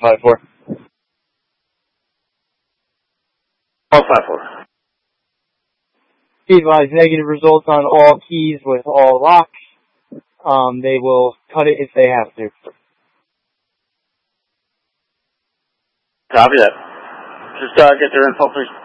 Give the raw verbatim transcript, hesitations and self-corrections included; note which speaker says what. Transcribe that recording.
Speaker 1: five four.
Speaker 2: All five four.
Speaker 1: Be advised, negative results on all keys with all locks. Um, they will cut it if they have to.
Speaker 2: Copy that. Just uh, get their info, please.